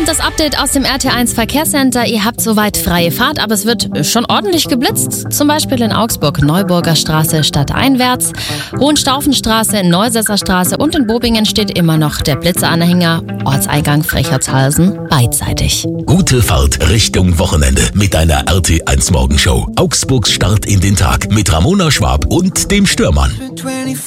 Und das Update aus dem RT1 Verkehrscenter. Ihr habt soweit freie Fahrt, aber es wird schon ordentlich geblitzt. Zum Beispiel in Augsburg, Neuburger Straße stadteinwärts, Hohenstaufenstraße, Neusesser Straße und in Bobingen steht immer noch der Blitzeanhänger, Ortseingang Frechertshausen beidseitig. Gute Fahrt Richtung Wochenende mit deiner RT1 Morgenshow. Augsburgs Start in den Tag mit Ramona Schwab und dem Stürmann.